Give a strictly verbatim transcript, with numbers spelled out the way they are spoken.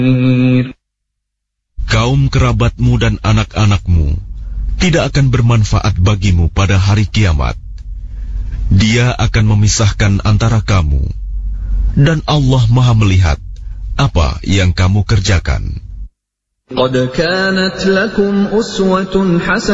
Kaum kerabatmu dan anak-anakmu tidak akan bermanfaat bagimu pada hari kiamat. Dia akan memisahkan antara kamu, dan Allah Maha melihat apa yang kamu kerjakan. Qad kanat lakum uswatun hasanah